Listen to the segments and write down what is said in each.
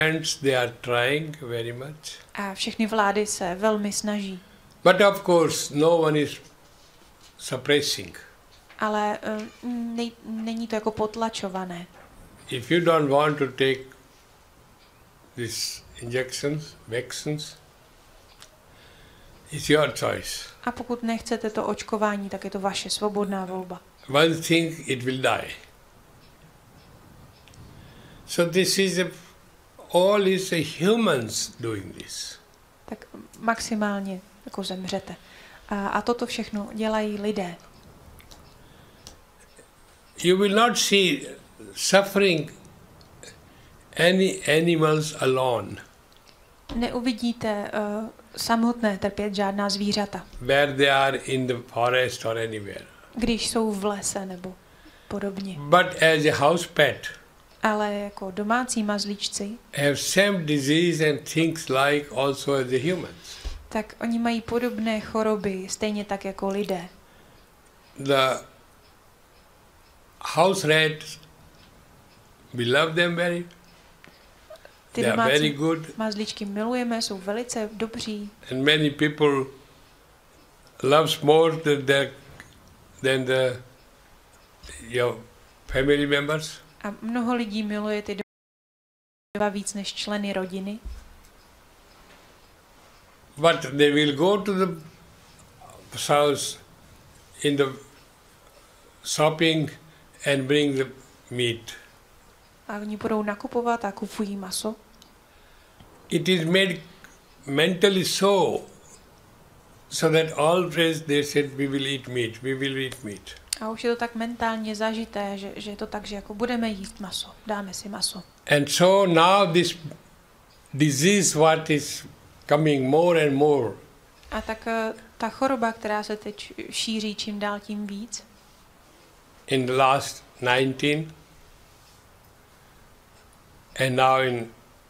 they are trying very much. A všechny vlády se velmi snaží. But of course, no one is suppressing. Ale není to jako potlačované. If you don't want to take these injections, vaccines, it's your choice. A pokud nechcete to očkování, tak je to vaše svobodná volba. One thing, it will die. So this is all is a humans doing this. Tak maximálně jako zemřete. A toto všechno dělají lidé. You will not see suffering any animals alone. Neuvidíte samotné trpět žádná zvířata. Where they are in the forest or anywhere. Když jsou v lese nebo podobně. But as a house pet, ale jako domácí mazlíčci have same disease and things like also as the humans. Tak oni mají podobné choroby, stejně tak jako lidé. The house rats, we love them very. Ty they are very good. Mazlíčky milujeme, jsou velice dobří. And many people loves more than your family members. A mnoho lidí miluje ty doba víc než členy rodiny. But they will go to the house in the shopping and bring the meat. A oni budou nakupovat a kupují maso. It is made mentally so that always they said we will eat meat, we will eat meat. A už je to tak mentálně zažité, že je to tak, že jako budeme jíst maso, dáme si maso. And so now this disease what is coming more and more. A tak ta choroba, která se teď šíří čím dál tím víc. In the last 19 and now in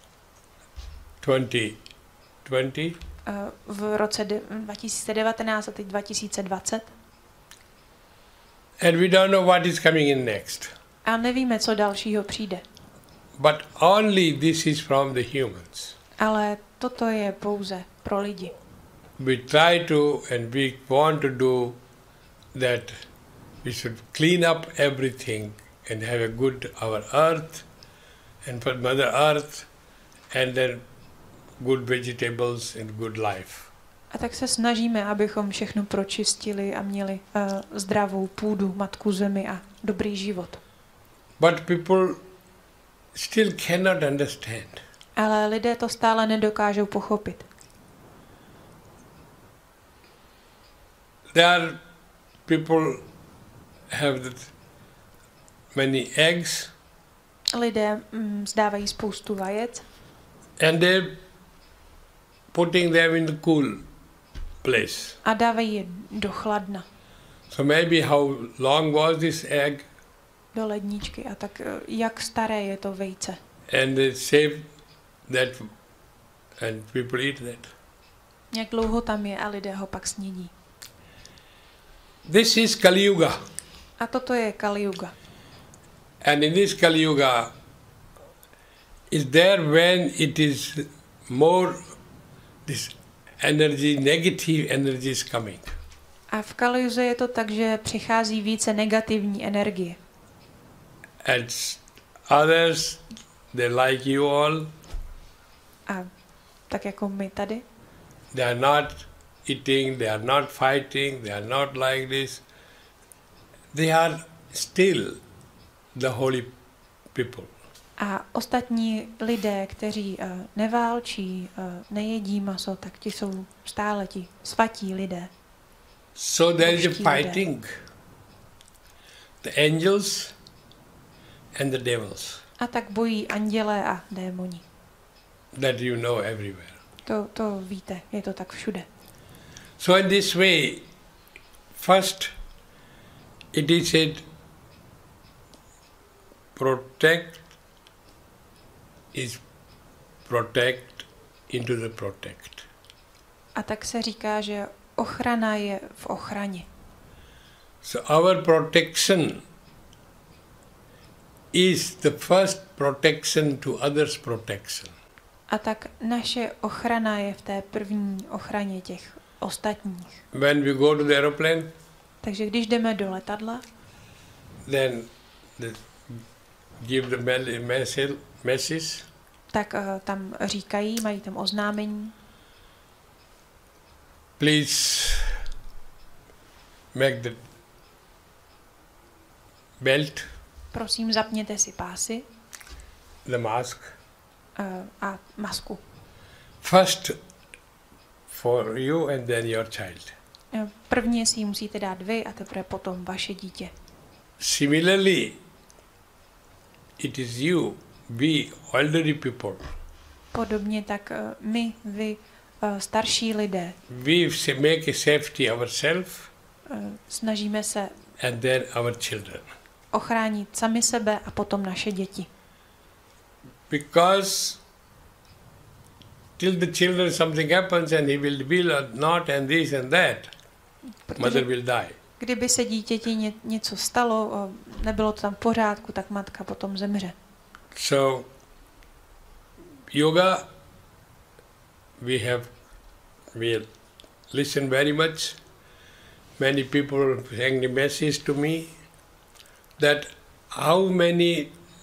2020. V roce 2019 a teď 2020. And we don't know what is coming in next. A nevíme, co dalšího přijde. But only this is from the humans. Ale toto je pouze pro lidi. We try to and we want to do that we should clean up everything and have a good our earth and for Mother Earth and then good vegetables and good life. A tak se snažíme, abychom všechno pročistili a měli zdravou půdu, matku zemi a dobrý život. But people still cannot understand. Ale lidé to stále nedokážou pochopit. There are people have many eggs. Lidé zdávají spoustu vajec. And they putting them in the cool place. A dávají je do chladna. So maybe how long was this egg? Do ledničky. A tak jak staré je to vejce? And they save that and people eat that. Jak dlouho tam je a lidé ho pak snědí. This is Kali Yuga. A toto je Kali Yuga. And in this Kali Yuga is there when it is more this energy, negative energy is coming. A v Kali Yuze je to tak, že přichází více negativní energie. And others, they like you all. A tak jako my tady. They are not eating, they are not fighting, they are not like this. They are still the holy people. A ostatní lidé, kteří neválčí, nejedí maso, tak ti jsou stále ti svatí lidé. So there is a fighting. The angels and the devils. A tak bojí andělé a démoni. That you know everywhere. To víte, je to tak všude. So in this way, first it is said, protect into the protect. A tak se říká, že ochrana je v ochraně. So our protection is the first protection to others' protection. A tak naše ochrana je v té první ochraně těch ostatních. When we go to the aeroplane, Takže když jdeme do letadla, then give the message, tak tam říkají, mají tam oznámení, please make the belt, prosím zapněte si pásy the mask, a masku. first for you and then your child. Prvně si ji musíte dát vy a teprve potom vaše dítě. Similarly, it is you, we, elderly people. Podobně tak my, vy, starší lidé, We make a safety ourselves snažíme se and then our children. ochránit sami sebe a potom naše děti. Because till the children something happens and he will be not and this and that, mother will die. Kdyby se dítěti něco stalo, nebylo to tam v pořádku, tak matka potom zemře. So, yoga, we listen very much. Many people send the message to me that how many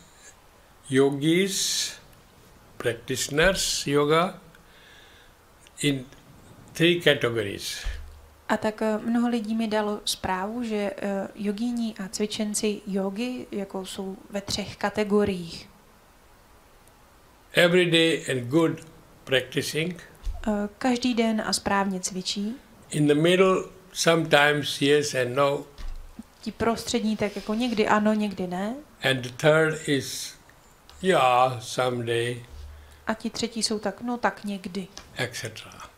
yogis, practitioners yoga in 3 categories. A tak mnoho lidí mi dalo zprávu, že jogíni a cvičenci jogy jako jsou ve 3 kategoriích. Every day and good practicing. Každý den a správně cvičí. In the middle, sometimes yes and no. Ti prostřední tak jako někdy ano, někdy ne. And the third is, yeah, someday. A ti třetí jsou tak, no tak někdy. Etc.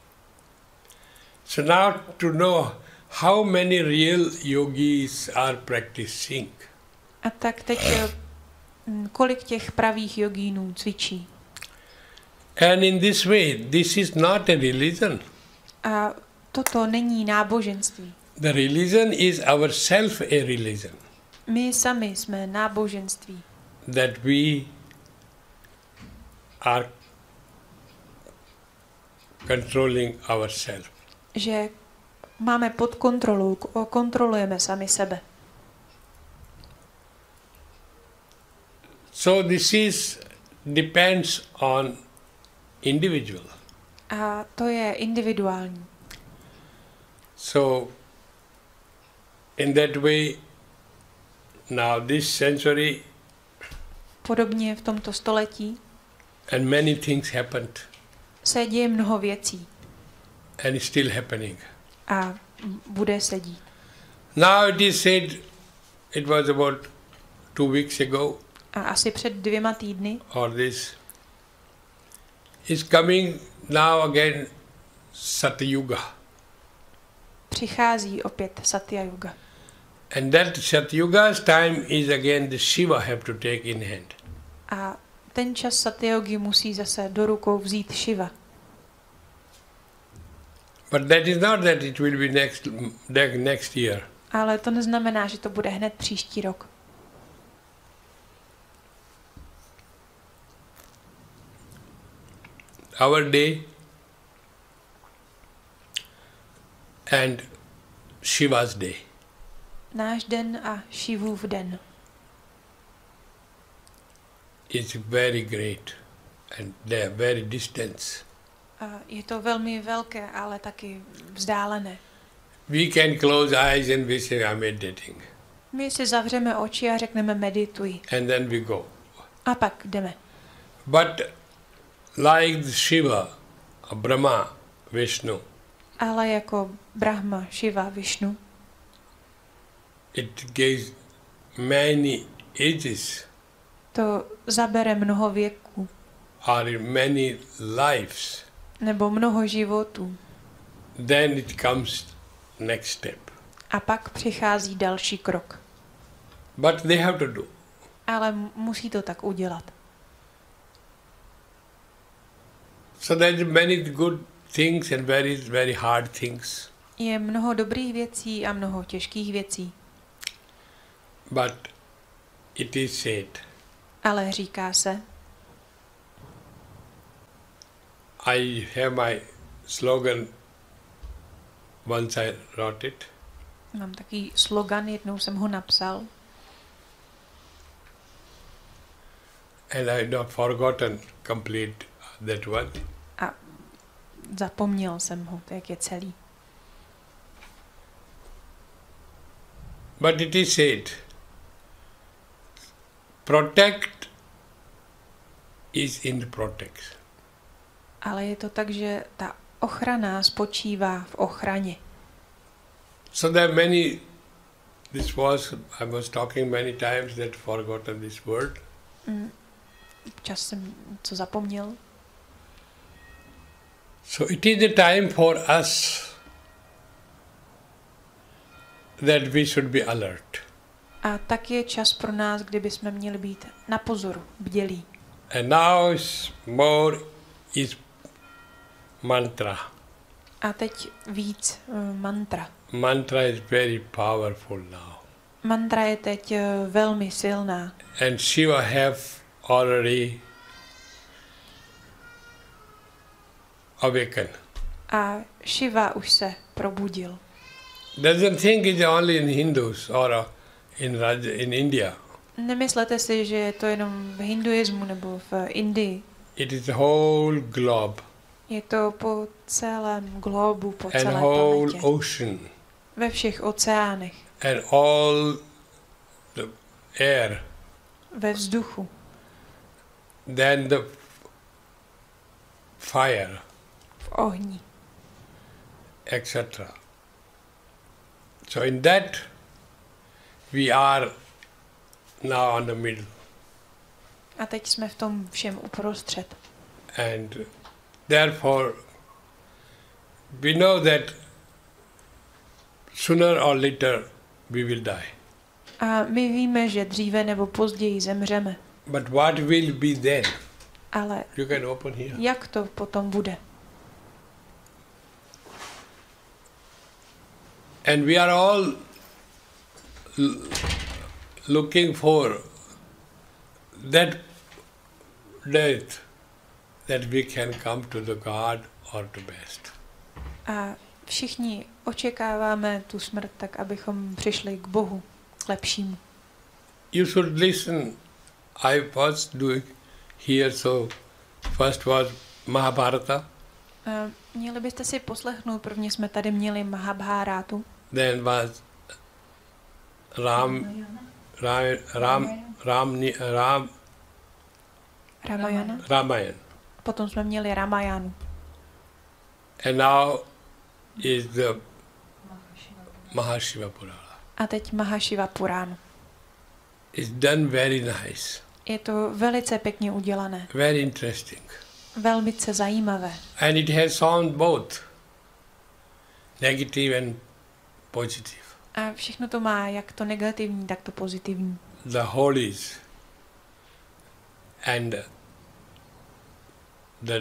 So now to know how many real yogis are practicing. A tak teď kolik těch pravých jogínů cvičí. And in this way, this is not a religion. A toto není náboženství. The religion is ourself a religion. My sami jsme náboženství. That we are controlling ourselves. Že máme pod kontrolou, kontrolujeme sami sebe. So this depends on individual. A to je individuální. So in that way, now this century Podobně v tomto století and many things happened se děje mnoho věcí and it's still happening. a bude se dít. Now it is said, it was about 2 weeks ago, A asi před 2 týdny or this, is coming now again Satyuga. přichází opět Satya Yuga. And that Satyuga's time is again the Shiva have to take in hand. A ten čas Satyogy musí zase do rukou vzít Shiva. But that is not that it will be next year. Ale to neznamená, že to bude hned příští rok. Our day and Shiva's day. Náš den a Shivův den is very great and they are very distant. a je to velmi velké, ale taky vzdálené. We can close eyes and we say I'm meditating. My si zavřeme oči a řekneme medituj. And then we go. A pak jdeme. But like the Shiva, Brahma, Vishnu, Ale jako Brahma, Shiva, Vishnu, it gives many ages to zabere mnoho věků or many lives. nebo mnoho životů. Then it comes next step. A pak přichází další krok. But they have to do. Ale musí to tak udělat. So there are many good things and very hard things. Je mnoho dobrých věcí a mnoho těžkých věcí. But it is said, Ale říká se, I have my slogan, once I wrote it. Mám takový slogan, jednou jsem ho napsal. And I have not forgotten complete that one. A zapomněl jsem ho, jak je celý. But it is said, protect is in the protect. Ale je to tak, že ta ochrana spočívá v ochraně. So there are many, I was talking many times that forgotten this word. Čas jsem co zapomněl. So it is the time for us that we should be alert. A tak je čas pro nás, kdyby jsme měli být na pozoru, bdělí. And now more is mantra. A teď víc mantra. Mantra is very powerful now. Mantra je teď velmi silná. And Shiva have already awakened. A Shiva už se probudil. Doesn't think it's only in Hindus or in India. Nemyslete si, že je to jenom v hinduismu nebo v Indii. It is the whole globe Je to po celém globu, po and celé whole planetě. ocean Ve všech oceánech. and all the air. Ve vzduchu. Then the fire, V ohni. etc. So in that we are now on the middle. A teď jsme v tom všem uprostřed. And therefore we know that sooner or later we will die. A my víme, že dříve nebo později zemřeme. But what will be then? Ale You can open here. jak to potom bude? And we are all looking for that death that we can come to the God or to best. A všichni očekáváme tu smrt tak, abychom přišli k Bohu, k lepšímu. You should listen. I was doing here, so first was Mahabharata, Měli byste si poslechnout, prvně jsme tady měli Mahabhárátu, then was Ramayana, potom jsme měli Ramajánu and now is the Mahashiva Purana. a teď Mahashiva Puránu. It's done very nice, Je to velice pěkně udělané, very interesting. velmice zajímavé. And it has sound both negative and positive. A všechno to má jak to negativní, tak to pozitivní. The holies and the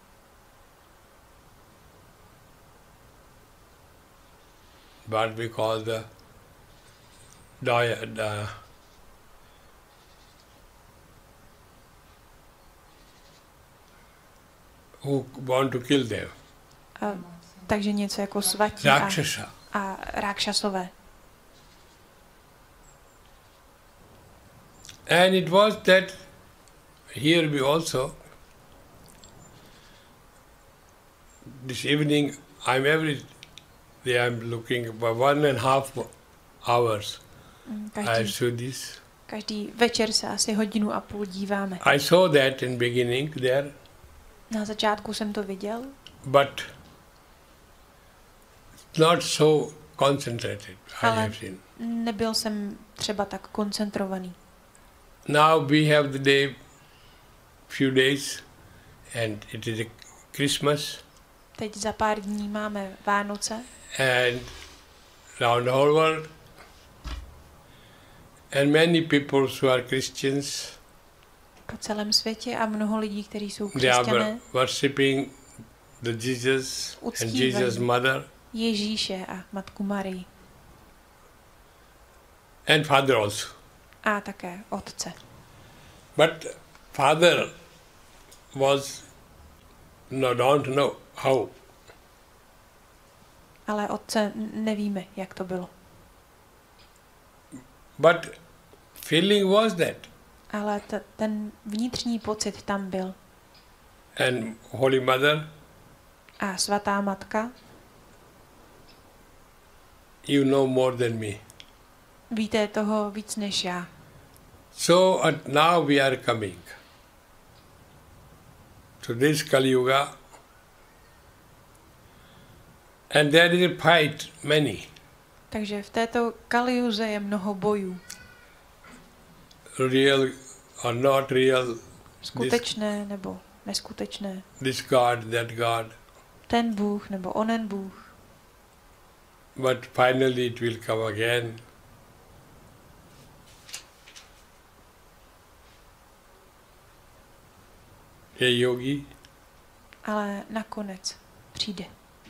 what we call the who want to kill them. Takže něco jako svatí Rakshasa. a rákšasové. And it was that here we also, this evening, I'm looking for 1.5 hours. I saw this. Každý večer se asi 1.5 hodiny díváme. I saw that in beginning there, Na začátku jsem to viděl, but not so concentrated. I ale have seen. nebyl jsem třeba tak koncentrovaný. Now we have the day, few days, and it is a Christmas, Teď za pár dní máme Vánoce and around the whole world, and many people who are Christians, po celém světě a mnoho lidí, kteří jsou they are křesťané, worshipping the Jesus and Uctívají Jesus' mother Ježíše a Matku Marii and Father also. a také Otce. But Father was don't know how. Ale otce nevíme, jak to bylo. But feeling was that. Ale ten vnitřní pocit tam byl. And Holy Mother, A svatá matka, you know more than me. víte toho víc než já. So now we are coming to this Kali Yuga, and there is a fight, many. Takže v této Kalijuze je mnoho bojů. Real or not real, Skutečné nebo neskutečné. this God, that God. Ten Bůh nebo onen Bůh. But finally it will come again. A yogi, Ale nakonec přijde.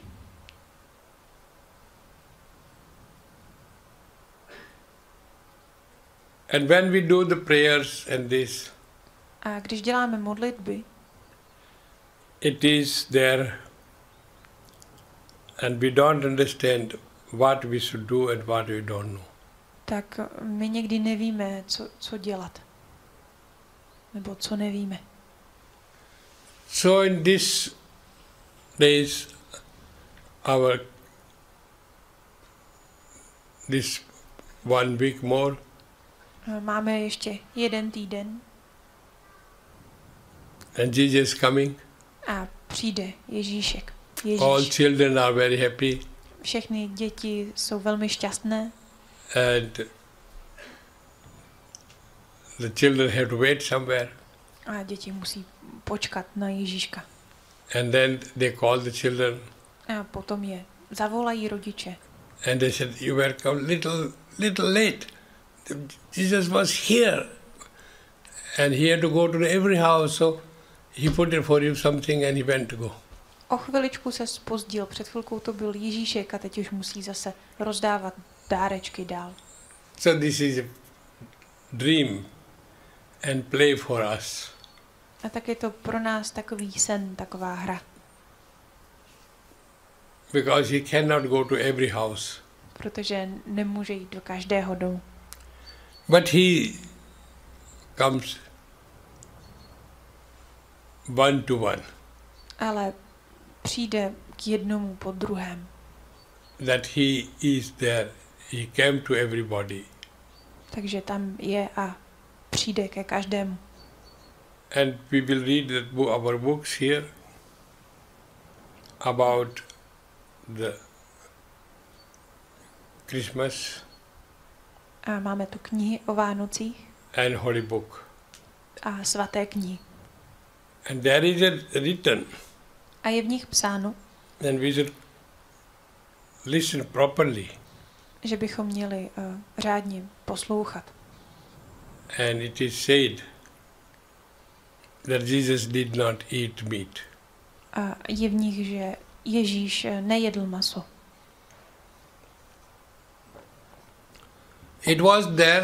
and when we do the prayers and this, A když děláme modlitby, it is there, and we don't understand what we should do and what we don't know. tak my někdy nevíme, co dělat. Nebo co nevíme. So in these days, this 1 week more, Máme ještě 1 týden and Jesus coming. a přijde Ježíšek. All Ježíš. children are very happy, Všechny děti jsou velmi šťastné and the children have to wait somewhere. a děti musí počkat na Ježíška. And then they call the children, A potom je zavolají rodiče. and they said, "You were come little late. Jesus was here, and he had to go to every house, so he put it for you something, and he went to go." O chviličku se zpozdil, před chvilkou to byl Ježíšek a teď už musí zase rozdávat dárečky dál. So this is a dream and play for us. A tak je to pro nás takový sen, taková hra. Because he cannot go to every house. Protože nemůže jít do každého domu. But he comes one to one. Ale přijde k jednomu po druhém. That he is there. He came to everybody. Takže tam je a přijde ke každému. And we will read our books here about the Christmas A máme tu knihy o Vánocích and Holy Book. a svaté knihy. And there is a written, A je v nich psáno, and we should listen properly. že bychom měli řádně poslouchat. And it is said that Jesus did not eat meat. A je v nich, že Ježíš nejedl maso. It was there,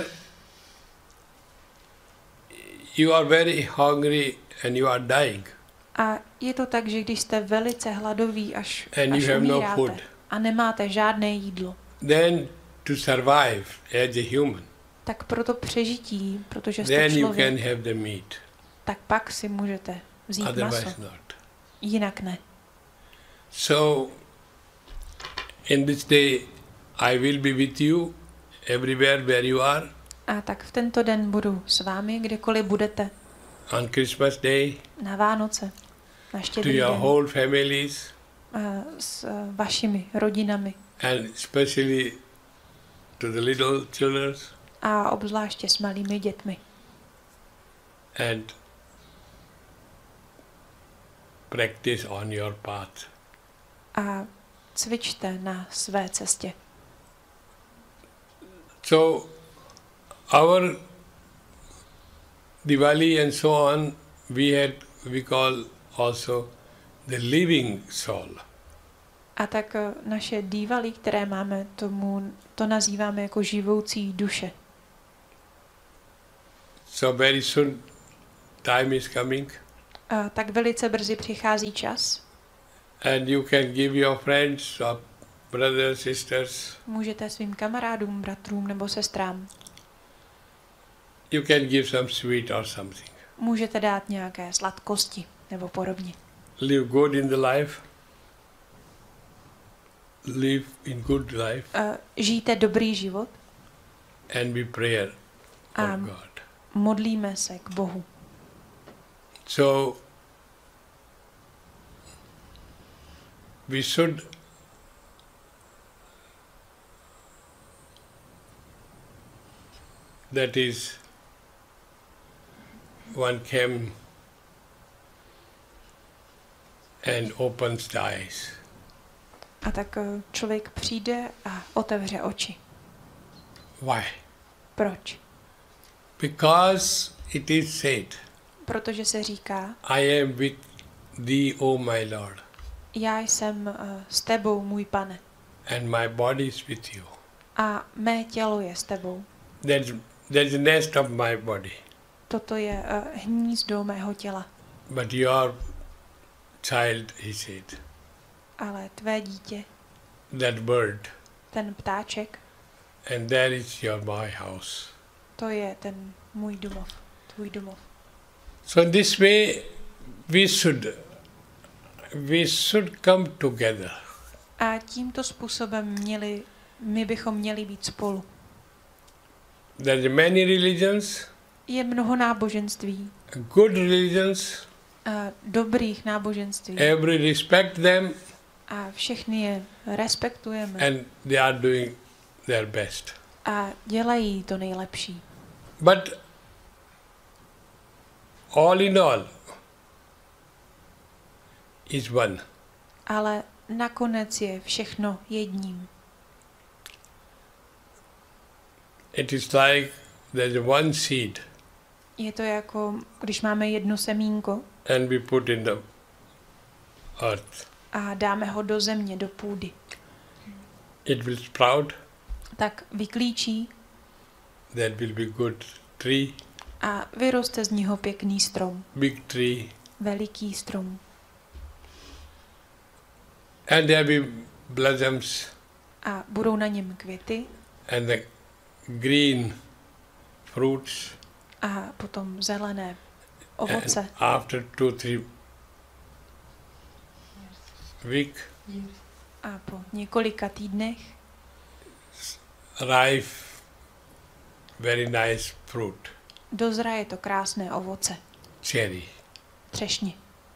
you are very hungry and you are dying. A je to tak, že když jste velice hladoví, až And you have no umíráte food. a nemáte žádné jídlo, Then to survive as a human, tak pro to přežití, protože jste then you člověk, can have the meat. tak pak si můžete vzít maso. Otherwise not. Jinak ne. So, in this day, I will be with you everywhere where you are. A tak v tento den budu s vámi, kdekoliv budete. On Christmas Day, Na Vánoce, na to Štědrý your den. whole families, S vašimi rodinami. and especially to the little children, A obzvláště s malými dětmi. and practice on your path. A cvičte na své cestě. So, our Diwali and so on, we call also the living soul. A tak naše Diwali, které máme, to nazýváme jako živoucí duše. So very soon time is coming. tak velice brzy přichází čas. And you can give your friends or brothers, sisters, Můžete svým kamarádům, bratrům nebo sestrám. you can give some sweet or something. Můžete dát nějaké sladkosti nebo podobně. Live good in the life. Live in good life Žijte dobrý život and be prayer for a God. modlíme se k Bohu. So we should that is one came and opens the eyes. A tak člověk přijde a otevře oči. Why? Proč? Because it is said, Protože se říká, I am with thee, O my Lord, já jsem s tebou, můj pane, and my body is with you. a mé tělo je s tebou. That's the nest of my body. Toto je hnízdo mého těla, But your child, he said, ale tvé dítě, that bird, ten ptáček, and there is my house. to je ten můj domov, tvůj domov. So in this way, we should come together. A tímto způsobem my bychom měli být spolu. There are many religions, Je mnoho náboženství, good religions, dobrých náboženství every respect them, a všechny je respektujeme and they are doing their best. a dělají to nejlepší. But all in all is one. Ale nakonec je všechno jedním. It is like there's one seed Je to jako, když máme jedno semínko and we put in the earth. a dáme ho do země, do půdy. It will sprout, Tak vyklíčí there will be good tree, a vyroste z něho pěkný strom, big tree, veliký strom. and there will be blossoms A budou na něm květy and the green fruits. a potom zelené ovoce. And after 2-3 weeks, A po několika týdnech ripe, very nice fruit, dozraje to krásné ovoce, cherry. třešně.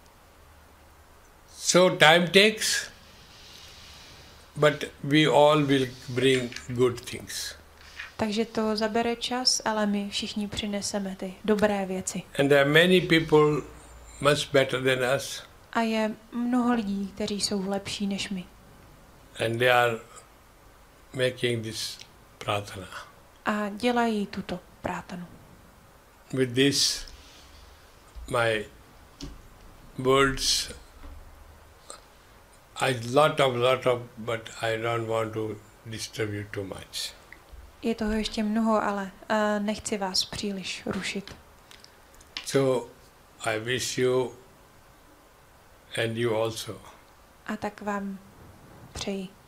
So time takes, but we all will bring good things. Takže to zabere čas, ale my všichni přineseme ty dobré věci. And there are many people much better than us, A je mnoho lidí, kteří jsou lepší než my. and they are making this pratana. A dělají tuto prátanu. With this, my words, lot of, but I don't want to disturb you too much. Je toho ještě mnoho, ale nechci vás příliš rušit. So I wish you and you also A tak vám přeji